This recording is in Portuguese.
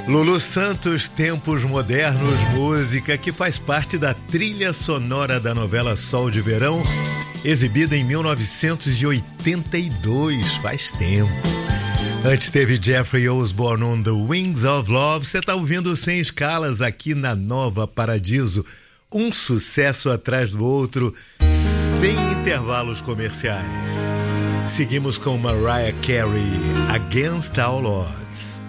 Lulu Santos, Tempos Modernos, música que faz parte da trilha sonora da novela Sol de Verão, exibida em 1982, faz tempo. Antes teve Jeffrey Osborne on the Wings of Love. Você está ouvindo Sem Escalas aqui na Nova Paradiso. Um sucesso atrás do outro, sem intervalos comerciais. Seguimos com Mariah Carey, Against All Odds.